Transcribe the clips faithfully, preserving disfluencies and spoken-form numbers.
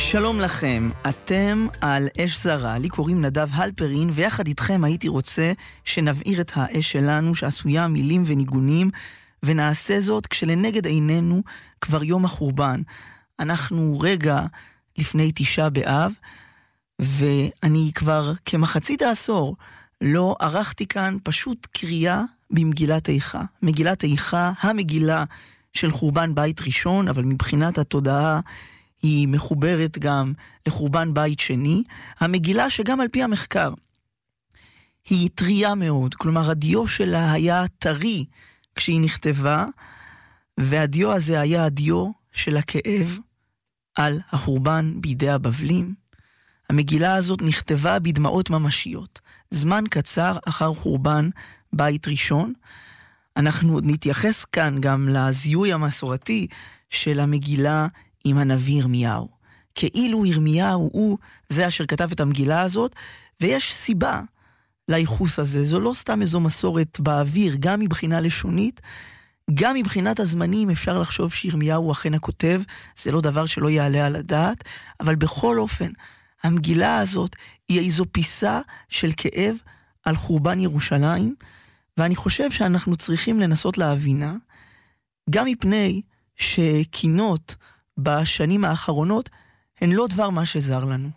שלום לכם, אתם על אש זרה, לי קוראים נדב הלפרין, ויחד איתכם הייתי רוצה שנבעיר את האש שלנו שעשויה מילים וניגונים, ונעשה זאת כשלנגד עינינו כבר יום החורבן. אנחנו רגע לפני תשעה באב, ואני כבר כמחצית העשור לא ערכתי כאן פשוט קריאה במגילת איכה. מגילת איכה, המגילה של חורבן בית ראשון, אבל מבחינת התודעה היא מחוברת גם לחורבן בית שני. המגילה שגם על פי המחקר היא טריה מאוד, כלומר הדיו שלה היה טרי כשהיא נכתבה, והדיו הזה היה הדיו של הכאב על החורבן בידי הבבלים. המגילה הזאת נכתבה בדמעות ממשיות, זמן קצר אחר חורבן בית ראשון. אנחנו עוד נתייחס כאן גם לזיהוי המסורתי של המגילה עם הנביא ירמיהו. כאילו ירמיהו הוא זה אשר כתב את המגילה הזאת, ויש סיבה לייחוס הזה. זו לא סתם איזו מסורת באוויר, גם מבחינה לשונית, גם מבחינת הזמנים אפשר לחשוב שירמיהו הוא אכן הכותב, זה לא דבר שלא יעלה על הדעת, אבל בכל אופן, המגילה הזאת היא איזו פיסה של כאב על חורבן ירושלים, ואני חושב שאנחנו צריכים לנסות להבינה, גם מפני שקינות בשנים האחרונות הן לא דבר מה שזר לנו.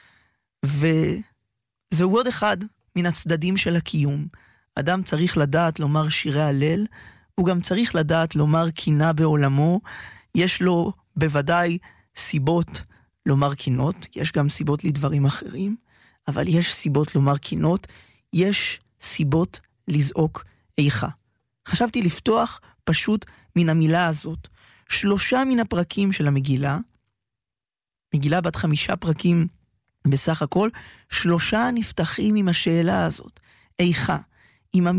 וזהו עוד אחד מן הצדדים של הקיום. אדם צריך לדעת לומר שירי הלל, הוא גם צריך לדעת לומר קינה בעולמו. יש לו בוודאי סיבות לומר קינות, יש גם סיבות לדברים אחרים, אבל יש סיבות לומר קינות, יש סיבות לזעוק איכה. חשבתי לפתוח פשוט מן המילה הזאת. שלושה מן הפרקים של המגילה, מגילה בת חמישה פרקים בסך הכל, שלושה נפתחים עם השאלה הזאת, איכה, עם